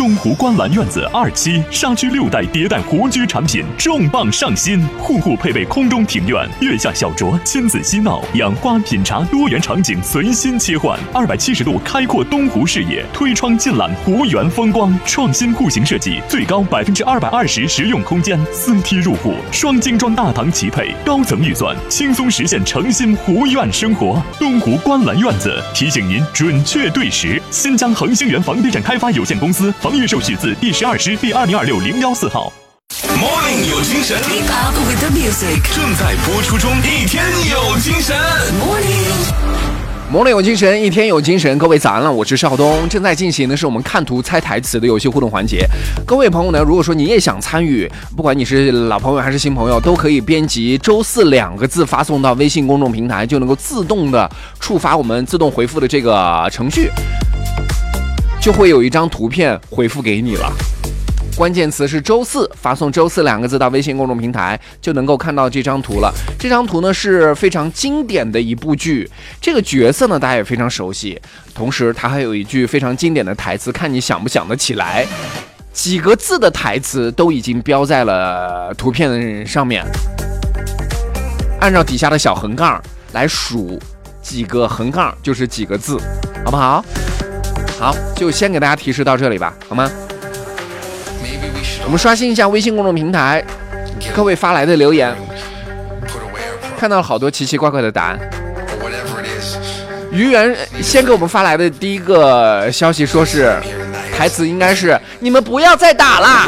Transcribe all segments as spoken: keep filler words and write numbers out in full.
东湖观澜院子二期沙区六代迭代湖居产品重磅上新，户户配备空中庭院、月下小酌、亲子嬉闹、养花品茶多元场景随心切换，二百七十度开阔东湖视野，推窗尽览湖园风光。创新户型设计，最高百分之二百二十实用空间，四梯入户，双精装大堂齐配，高层预算轻松实现诚心湖苑生活。东湖观澜院子提醒您准确对时。新疆恒星源房地产开发有限公司房业手续字第十二师第二零二六零幺四号。 Morning 有精神 Keep up with the music 正在播出中，一天有精神。 Morning 有精神，一天有精神。各位早安了，我是邵东。正在进行的是我们看图猜台词的游戏互动环节。各位朋友呢，如果说你也想参与，不管你是老朋友还是新朋友，都可以编辑周四两个字发送到微信公众平台，就能够自动的触发我们自动回复的这个程序，就会有一张图片回复给你了。关键词是周四，发送周四两个字到微信公众平台，就能够看到这张图了。这张图呢是非常经典的一部剧，这个角色呢大家也非常熟悉，同时它还有一句非常经典的台词，看你想不想得起来。几个字的台词都已经标在了图片上面，按照底下的小横杠来数几个横杠就是几个字，好不好？好，就先给大家提示到这里吧，好吗？我们刷新一下微信公众平台各位发来的留言，看到了好多奇奇怪怪的答案。于源先给我们发来的第一个消息说是台词应该是你们不要再打啦，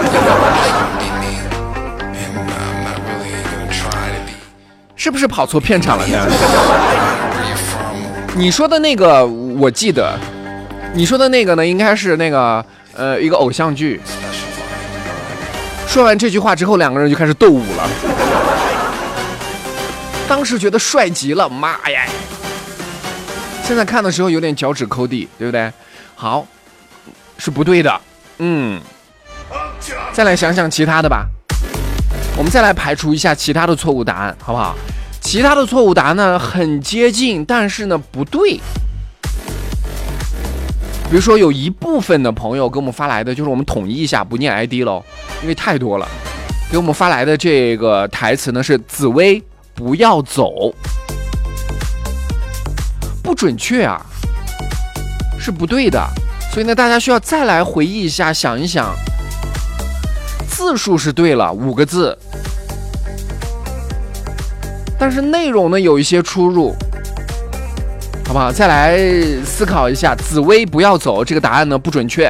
是不是跑错片场了呢？你说的那个我记得，你说的那个呢应该是那个呃一个偶像剧。说完这句话之后，两个人就开始斗舞了。当时觉得帅极了，妈呀！现在看的时候有点脚趾抠地，对不对？好，是不对的。嗯，再来想想其他的吧。我们再来排除一下其他的错误答案，好不好？其他的错误答案呢很接近，但是呢不对。比如说有一部分的朋友给我们发来的，就是我们统一一下，不念 I D 喽，因为太多了。给我们发来的这个台词呢是紫薇不要走，不准确啊，是不对的。所以呢，大家需要再来回忆一下，想一想，字数是对了，五个字，但是内容呢有一些出入。好不好？再来思考一下，紫薇不要走这个答案呢不准确。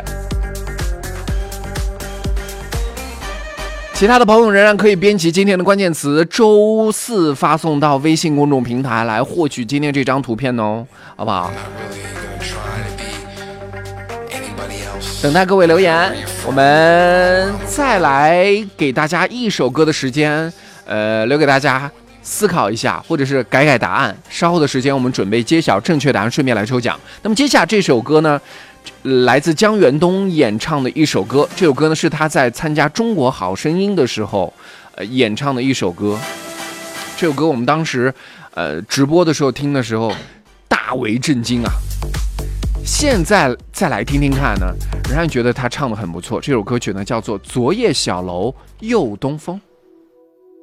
其他的朋友仍然可以编辑今天的关键词，周四发送到微信公众平台来获取今天这张图片哦，好不好？等待各位留言，我们再来给大家一首歌的时间，呃，留给大家思考一下，或者是改改答案。稍后的时间我们准备揭晓正确答案，顺便来抽奖。那么接下来这首歌呢，来自姜元东演唱的一首歌。这首歌呢是他在参加中国好声音的时候，呃，演唱的一首歌。这首歌我们当时呃直播的时候听的时候大为震惊啊！现在再来听听看呢，仍然觉得他唱得很不错。这首歌曲呢叫做《昨夜小楼又东风》。